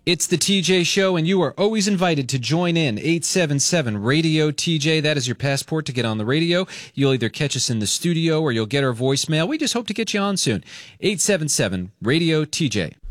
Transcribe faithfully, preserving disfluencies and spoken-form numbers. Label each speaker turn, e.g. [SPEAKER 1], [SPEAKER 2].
[SPEAKER 1] It's the T J Show, and you are always invited to join in. eight seven seven radio T J. That is your passport to get on the radio. You'll either catch us in the studio or you'll get our voicemail. We just hope to get you on soon. eight seven seven radio T J.